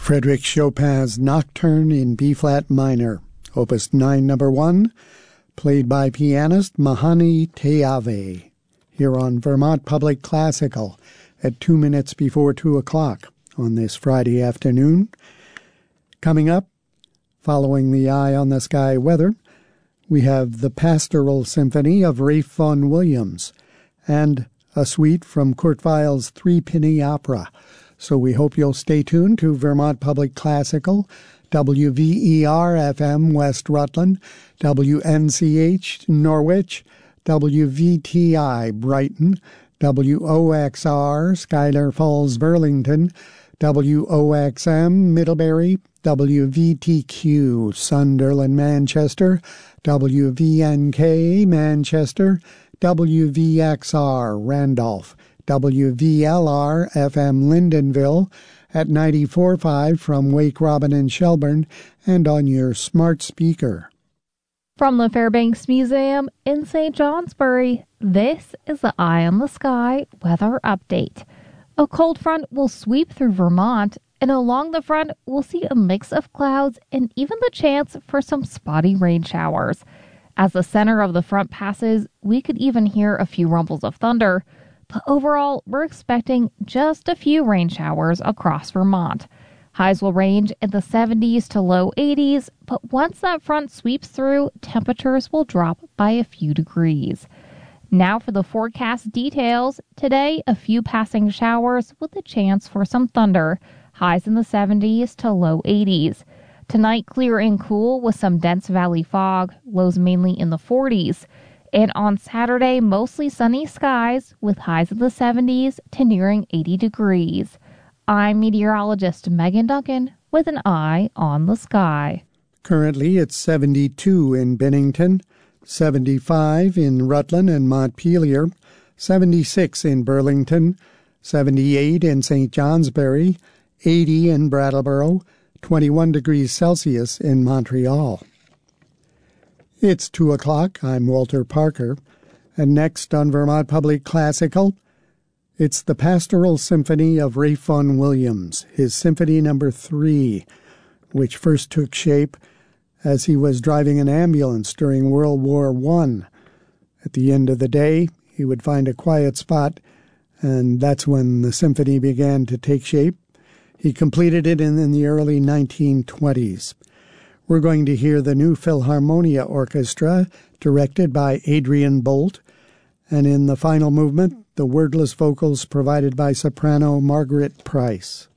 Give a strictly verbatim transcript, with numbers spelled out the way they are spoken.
Frédéric Chopin's Nocturne in B-flat minor, Opus nine, number one, played by pianist Mahani Teave, here on Vermont Public Classical at two minutes before two o'clock on this Friday afternoon. Coming up, following the Eye on the Sky weather, we have the Pastoral Symphony of Ralph Vaughan Williams and a suite from Kurt Weill's Three Penny Opera. So we hope you'll stay tuned to Vermont Public Classical, W V E R F M West Rutland, W N C H Norwich, W V T I Brighton, W O X R Schuyler Falls Burlington, W O X M Middlebury, W V T Q Sunderland Manchester, W V N K Manchester, W V X R Randolph, W V L R F M Lyndonville at ninety-four point five from Wake Robin and Shelburne and on your smart speaker. From the Fairbanks Museum in Saint Johnsbury, this is the Eye on the Sky weather update. A cold front will sweep through Vermont, and along the front we'll see a mix of clouds and even the chance for some spotty rain showers. As the center of the front passes, we could even hear a few rumbles of thunder. But overall, we're expecting just a few rain showers across Vermont. Highs will range in the seventies to low eighties, but once that front sweeps through, temperatures will drop by a few degrees. Now for the forecast details. Today, a few passing showers with a chance for some thunder. Highs in the seventies to low eighties. Tonight, clear and cool with some dense valley fog, lows mainly in the forties. And on Saturday, mostly sunny skies with highs in the seventies to nearing eighty degrees. I'm meteorologist Megan Duncan with an Eye on the Sky. Currently, it's seventy-two in Bennington, seventy-five in Rutland and Montpelier, seventy-six in Burlington, seventy-eight in Saint Johnsbury, eighty in Brattleboro, twenty-one degrees Celsius in Montreal. It's two o'clock. I'm Walter Parker. And next on Vermont Public Classical, it's the Pastoral Symphony of Ralph Vaughan Williams, his Symphony Number Three, which first took shape as he was driving an ambulance during World War One. At the end of the day, he would find a quiet spot, and that's when the symphony began to take shape. He completed it in, in the early nineteen twenties. We're going to hear the New Philharmonia Orchestra, directed by Adrian Bolt, and in the final movement, the wordless vocals provided by soprano Margaret Price.